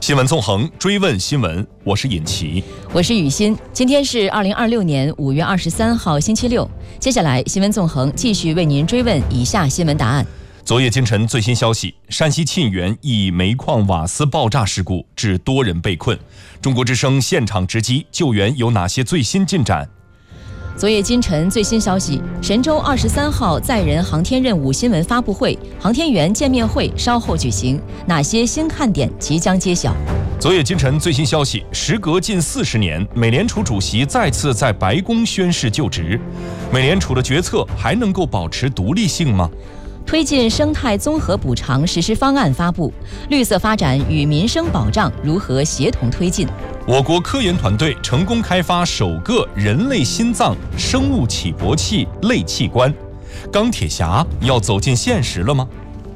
新闻纵横，追问新闻，我是尹奇， 我是雨欣。今天是2026年5月23号，星期六。接下来，新闻纵横继续为您追问以下新闻答案。 昨夜今晨最新消息，山西沁源一煤矿瓦斯爆炸事故致多人被困。中国之声现场直击，救援有哪些最新进展？ 昨夜今晨最新消息，神舟23号载人航天任务新闻发布会、航天员见面会稍后举行，哪些新看点即将揭晓？ 昨夜今晨最新消息，时隔近40年，美联储主席再次在白宫宣誓就职，美联储的决策还能够保持独立性吗？ 推进生态综合补偿实施方案发布，绿色发展与民生保障如何协同推进？ 我国科研团队成功开发首个人类心脏生物起搏器类器官，钢铁侠要走进现实了吗？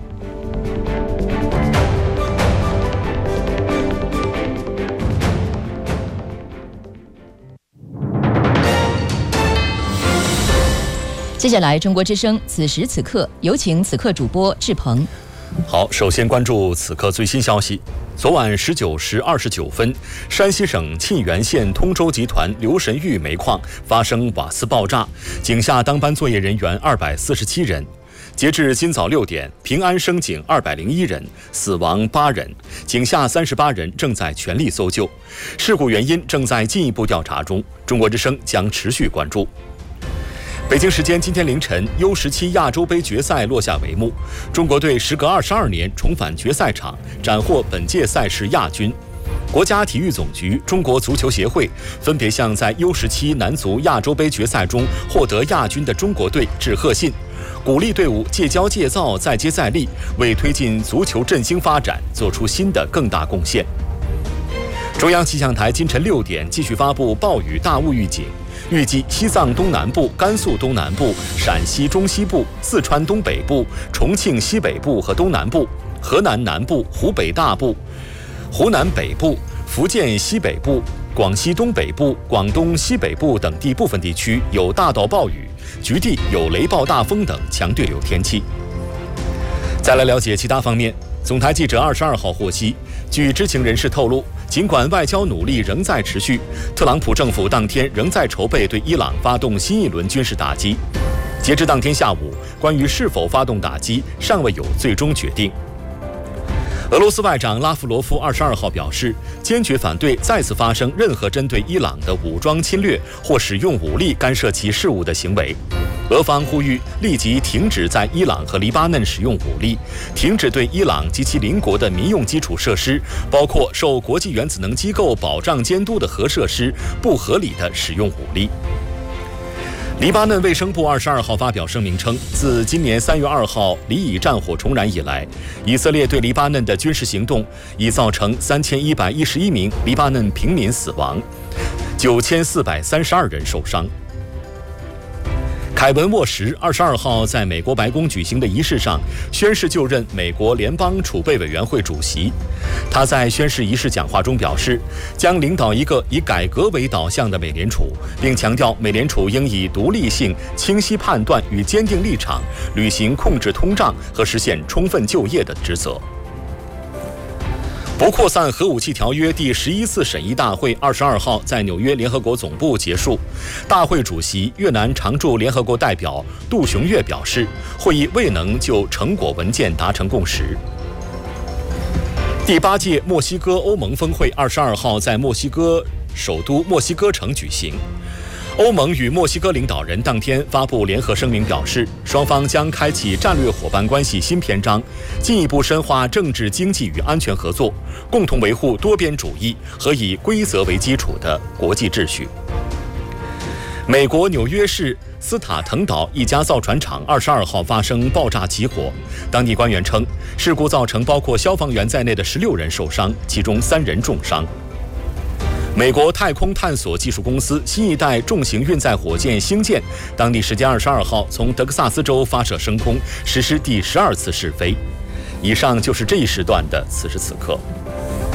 接下来，中国之声此时此刻，有请此刻主播志鹏。 好，首先关注此刻最新消息。昨晚19时29分，山西省沁源县通州集团刘神峪煤矿发生瓦斯爆炸，井下当班作业人员247人。截至今早6点，平安升井201人，死亡8人，井下38人正在全力搜救。事故原因正在进一步调查中，中国之声将持续关注。北京时间今天凌晨，U17亚洲杯决赛落下帷幕，中国队时隔22年重返决赛场，斩获本届赛事亚军。国家体育总局、中国足球协会分别向在 U17男足亚洲杯决赛中获得亚军的中国队致贺信，鼓励队伍戒骄戒躁，再接再厉，为推进足球振兴发展做出新的更大贡献。中央气象台今晨6点继续发布暴雨大雾预警，预计西藏东南部、甘肃东南部、陕西中西部、四川东北部、重庆西北部和东南部、河南南部、湖北大部、湖南北部、福建西北部、广西东北部、广东西北部等地部分地区有大到暴雨，局地有雷暴大风等强对流天气。再来了解其他方面，总台记者22号获悉，据知情人士透露，尽管外交努力仍在持续，特朗普政府当天仍在筹备对伊朗发动新一轮军事打击。截至当天下午，关于是否发动打击尚未有最终决定。俄罗斯外长拉夫罗夫22号表示，坚决反对再次发生任何针对伊朗的武装侵略或使用武力干涉其事务的行为。俄方呼吁立即停止在伊朗和黎巴嫩使用武力，停止对伊朗及其邻国的民用基础设施，包括受国际原子能机构保障监督的核设施，不合理的使用武力。黎巴嫩卫生部22号发表声明称，自今年3月2号黎以战火重燃以来，以色列对黎巴嫩的军事行动已造成3111名黎巴嫩平民死亡，9432人受伤。凯文·沃什22号在美国白宫举行的仪式上宣誓就任美国联邦储备委员会主席。他在宣誓仪式讲话中表示，将领导一个以改革为导向的美联储，并强调美联储应以独立性、清晰判断与坚定立场，履行控制通胀和实现充分就业的职责。不扩散核武器条约第11次审议大会22号在纽约联合国总部结束。大会主席越南常驻联合国代表杜雄岳表示，会议未能就成果文件达成共识。第8届墨西哥欧盟峰会22号在墨西哥首都墨西哥城举行。欧盟与墨西哥领导人当天发布联合声明，表示双方将开启战略伙伴关系新篇章，进一步深化政治、经济与安全合作，共同维护多边主义和以规则为基础的国际秩序。美国纽约市斯塔滕岛一家造船厂22号发生爆炸起火，当地官员称，事故造成包括消防员在内的16人受伤，其中3人重伤。美国太空探索技术公司新一代重型运载火箭星舰，当地时间22号从德克萨斯州发射升空，实施第12次试飞。以上就是这一时段的此时此刻。